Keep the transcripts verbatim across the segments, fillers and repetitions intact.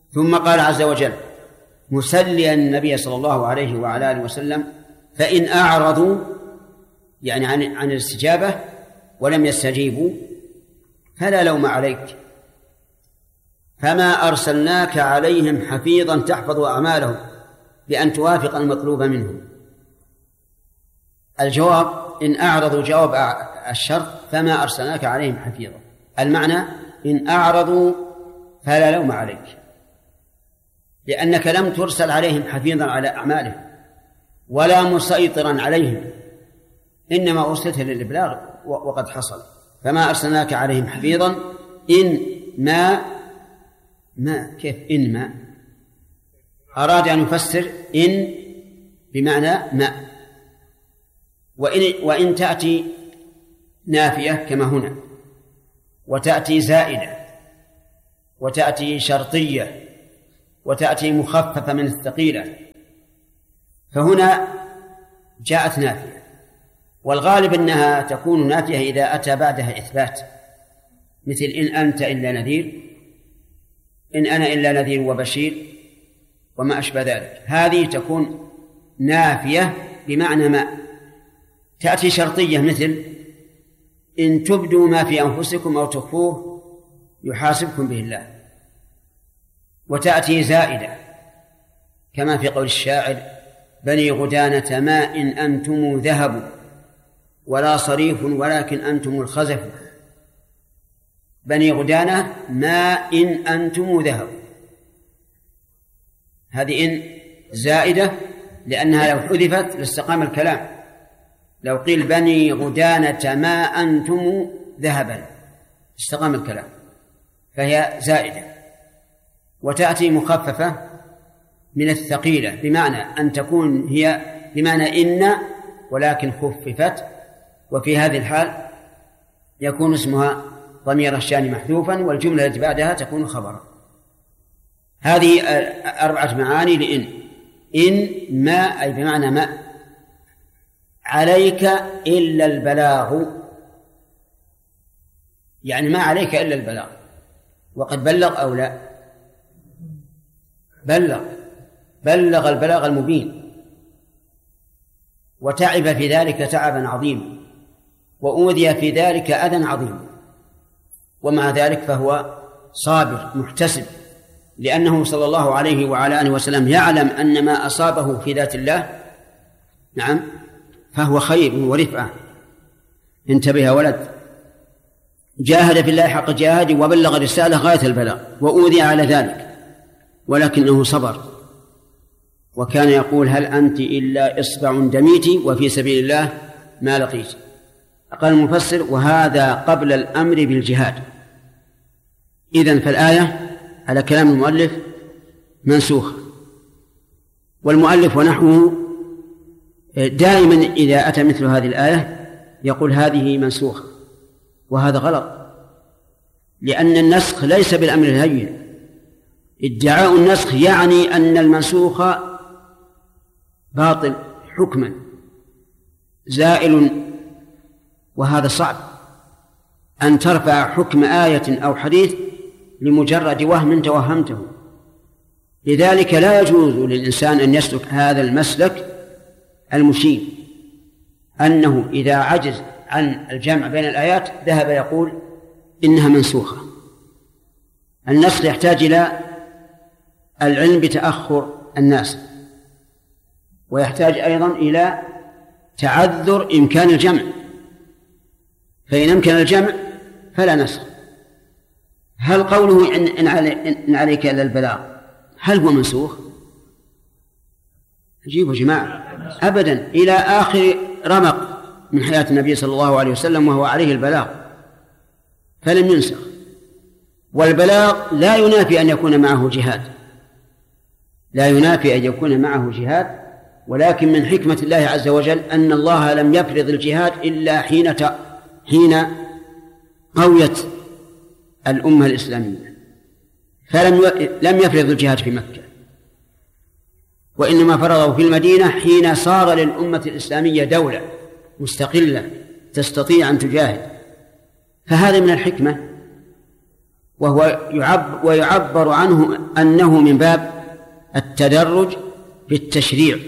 ثم قال عز وجل مسليا النبي صلى الله عليه وعلى آله وسلم فإن أعرضوا يعني عن, عن الاستجابة ولم يستجيبوا فلا لوم عليك فما أرسلناك عليهم حفيظا تحفظ أعمالهم بأن توافق المطلوب منهم. الجواب إن أعرضوا جواب الشرط فما أرسلناك عليهم حفيظا، المعنى إن أعرضوا فلا لوم عليك لأنك لم ترسل عليهم حفيظا على أعمالهم ولا مسيطرا عليهم، إنما أرسلت للإبلاغ وقد حصل. فما أرسلناك عليهم حفيظا إن ما ما كيف إن ما أراد أن يفسر إن بمعنى ما، وإن, وإن تأتي نافية كما هنا، وتأتي زائدة، وتأتي شرطية، وتأتي مخففة من الثقيلة، فهنا جاءت نافية، والغالب أنها تكون نافية إذا أتى بعدها إثبات، مثل إن أنت إلا نذير، إن أنا إلا نذير وبشير وما أشبه ذلك. هذه تكون نافية بمعنى ما. تأتي شرطية مثل إن تبدوا ما في أنفسكم أو تخفوه يحاسبكم به الله. وتأتي زائدة كما في قول الشاعر بني غدانة ما إن أنتم ذهب ولا صريف ولكن أنتم الخزف. بني غدانة ما إن أنتم ذهب، هذه إن زائدة لأنها لو حذفت لاستقام الكلام، لو قيل بني غدانة ما أنتم ذهبا استقام الكلام، فهي زائدة. وتأتي مخففة من الثقيلة بمعنى أن تكون هي بمعنى إن ولكن خففت، وفي هذه الحال يكون اسمها ضمير الشأن محذوفا والجملة التي بعدها تكون خبرا. هذه أربعة معاني لإن. إن ما أي بمعنى ما عليك إلا البلاغ، يعني ما عليك إلا البلاغ. وقد بلغ أو لا؟ بلغ بلغ البلاغ المبين، وتعب في ذلك تعبا عظيما، وأوذي في ذلك أذى عظيما، ومع ذلك فهو صابر محتسب، لأنه صلى الله عليه وعلى آله وسلم يعلم أن ما أصابه في ذات الله نعم فهو خير ورفعة. انتبه يا ولد، جاهد في الله حق جهاده وبلغ رسالة غاية البلاغ وأوذي على ذلك، ولكنه صبر. وكان يقول هل أنت إلا إصبع دميت وفي سبيل الله ما لقيت. قال المفسر وهذا قبل الأمر بالجهاد. إذن فالآية على كلام المؤلف منسوخ، والمؤلف ونحوه دائما إذا أتى مثل هذه الآية يقول هذه منسوخة، وهذا غلط، لأن النسخ ليس بالأمر الهين. ادعاء النسخ يعني أن المنسوخ باطل حكما زائل، وهذا صعب أن ترفع حكم آية أو حديث لمجرد وهم توهمته. لذلك لا يجوز للإنسان أن يسلك هذا المسلك المشين، أنه إذا عجز عن الجمع بين الآيات ذهب يقول إنها منسوخة. النسخ يحتاج إلى العلم بتأخر الناس، ويحتاج أيضا إلى تعذر إمكان الجمع، فإن أمكن الجمع فلا نسخ. هل قوله إن, إن عليك إلا البلاغ هل هو منسوخ؟ جيبوا جماعة أبدا، إلى آخر رمق من حياة النبي صلى الله عليه وسلم وهو عليه البلاغ فلم ينسخ. والبلاغ لا ينافي أن يكون معه جهاد، لا ينافي أن يكون معه جهاد، ولكن من حكمة الله عز وجل أن الله لم يفرض الجهاد إلا حين حين قويت الأمة الإسلامية، فلم لم يفرض الجهاد في مكة، وإنما فرضه في المدينة حين صار للأمة الإسلامية دولة مستقلة تستطيع أن تجاهد. فهذا من الحكمة. وهو يعب ويعبر عنه أنه من باب التدرج في التشريع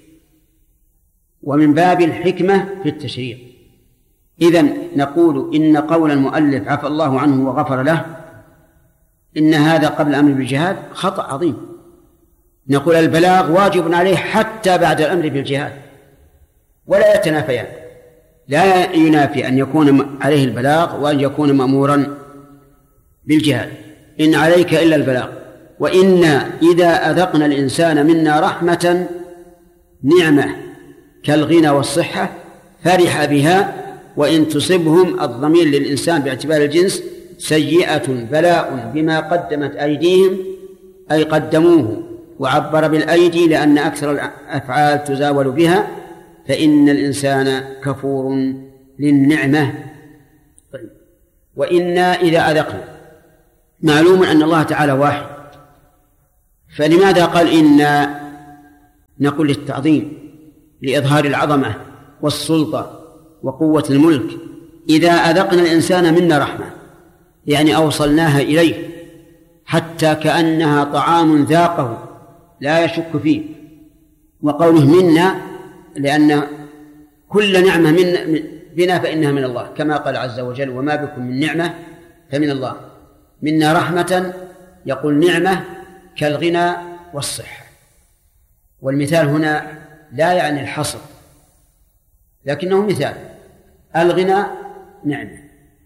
ومن باب الحكمة في التشريع. إذن نقول إن قول المؤلف عفى الله عنه وغفر له إن هذا قبل الأمر بالجهاد خطأ عظيم. نقول البلاغ واجب عليه حتى بعد الأمر بالجهاد ولا يتنافيان، لا ينافي أن يكون عليه البلاغ وأن يكون مأمورا بالجهاد. إن عليك إلا البلاغ. وإنا إذا أذقنا الإنسان منا رحمة نعمة كالغنى والصحة فرح بها وإن تصبهم الضمير للإنسان باعتبار الجنس سيئة بلاء بما قدمت أيديهم أي قدموه، وعبر بالأيدي لأن أكثر الأفعال تزاول بها، فإن الإنسان كفور للنعمة. وإنا إذا أذقنا، معلوم أن الله تعالى واحد، فلماذا قال إنا؟ نقول للتعظيم لإظهار العظمة والسلطة وقوة الملك. إذا أذقنا الإنسان منا رحمة يعني أوصلناها إليه حتى كأنها طعام ذاقه لا يشك فيه. وقوله منا لأن كل نعمة من بنا فإنها من الله، كما قال عز وجل وما بكم من نعمة فمن الله. منا رحمة يقول نعمة كالغنى والصحة، والمثال هنا لا يعني الحصر لكنه مثال. الغنى نعمة،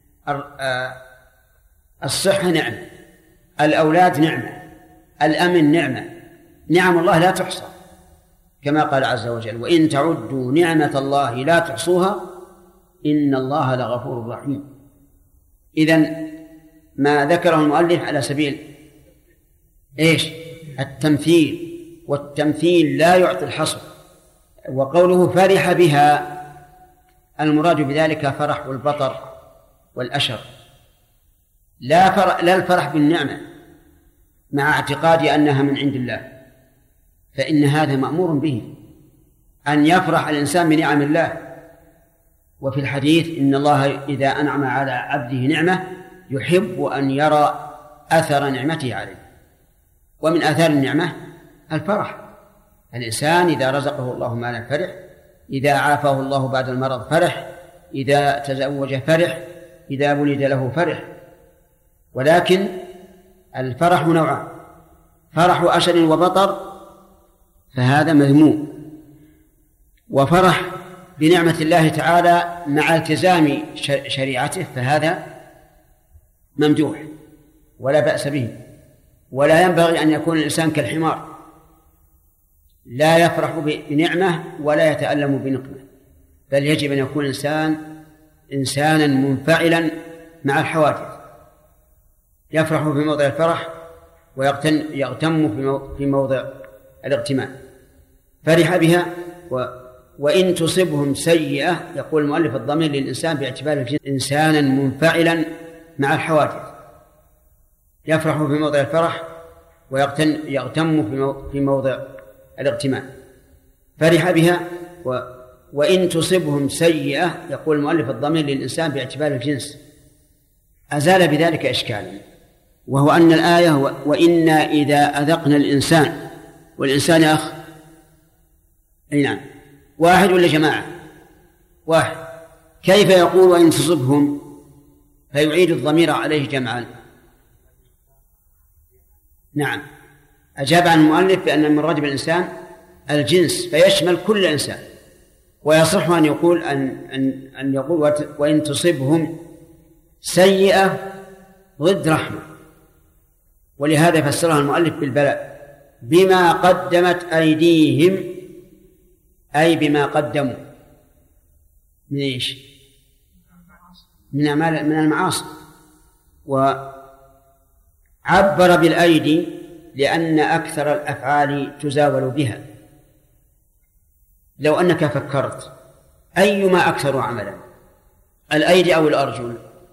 الصحة نعمة، الأولاد نعمة، الأمن نعمة. نعم الله لا تحصى كما قال عز وجل وإن تعدوا نعمة الله لا تحصوها إن الله لغفور رحيم. إذن ما ذكره المؤلف على سبيل إيش؟ التمثيل، والتمثيل لا يعطي الحصر. وقوله فرح بها المراد بذلك فرح البطر والأشر، لا فرح, لا الفرح بالنعمة مع اعتقاد أنها من عند الله، فإن هذا مأمور به أن يفرح الإنسان بنعم الله. وفي الحديث إن الله إذا أنعم على عبده نعمة يحب أن يرى أثر نعمته عليه، ومن آثار النعمة الفرح. الإنسان إذا رزقه الله مالا فرح، إذا عافاه الله بعد المرض فرح، إذا تزوج فرح، إذا ولد له فرح. ولكن الفرح نوعان، فرح أشر وبطر فهذا مذموم، وفرح بنعمة الله تعالى مع التزام شريعته فهذا ممدوح ولا بأس به. ولا ينبغي أن يكون الإنسان كالحمار لا يفرح بنعمة ولا يتألم بنقمة، بل يجب أن يكون الإنسان إنسانا منفعلا مع الحوادث، يفرح في موضع الفرح ويغتم في موضع الاغتمام. فرح بها و وإن تصبهم سيئة يقول المؤلف الضمير للإنسان باعتبار الجنس إنسانا منفعلا مع الحوادث، يفرح في موضع الفرح ويغتم في موضع الاغتمام. فرح بها و وإن تصبهم سيئة يقول المؤلف الضمير للإنسان باعتبار الجنس، أزال بذلك إشكالا، وهو أن الآية وإنا إذا أذقنا الإنسان، والإنسان يا أخ أي نعم واحد ولا جماعة؟ واحد. كيف يقول وإن تصبهم فيعيد الضمير عليه جمعا؟ نعم أجاب عن المؤلف بأن المراد بالإنسان الجنس فيشمل كل إنسان، ويصح أن يقول أن, أن, أن يقول وإن تصبهم سيئة ضد رحمة، ولهذا فسرها المؤلف بالبلاء بما قدمت أيديهم، أي بما قدموا من إيش؟ من أعمال من المعاصي. وعبر بالأيدي لأن أكثر الأفعال تزاول بها. لو أنك فكرت أيما أكثر عملا، الأيدي أو الأرجل؟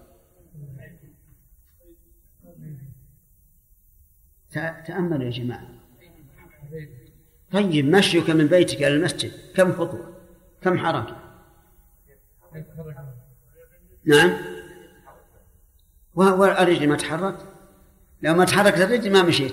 تأملوا يا جماعة. طيب مشيك من بيتك إلى المسجد كم خطوة؟ كم حركة؟ نعم. والرجل ما تحرك لو ما تحركت الرجل ما مشيت.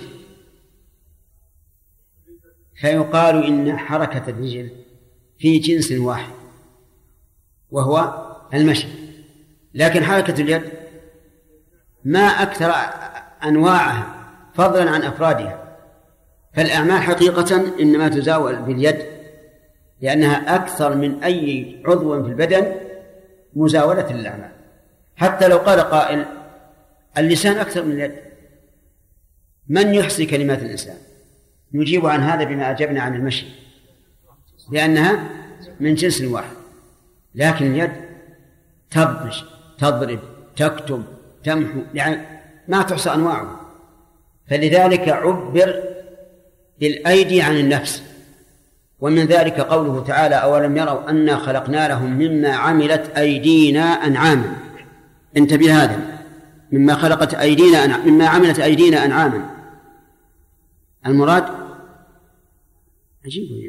فيقال إن حركة الرجل في جنس واحد وهو المشي، لكن حركة اليد ما أكثر أنواعها فضلا عن أفرادها. فالأعمال حقيقة إنما تزاول باليد لأنها أكثر من أي عضو في البدن مزاولة للأعمال. حتى لو قال قائل اللسان أكثر من اليد، من يحصي كلمات الإنسان؟ نجيب عن هذا بما أجبنا عن المشي لأنها من جنس واحد. لكن اليد تبطش، تضرب، تكتب، تمحو، يعني ما تحصى أنواعه. فلذلك عبر بالأيدي عن النفس. ومن ذلك قوله تعالى أولم يروا أنا خلقنا لهم مما عملت أيدينا أنعاما. انتبه هذا، مما خلقت أيدينا أنعاما، مما عملت أيدينا أنعاما، المراد عجيب.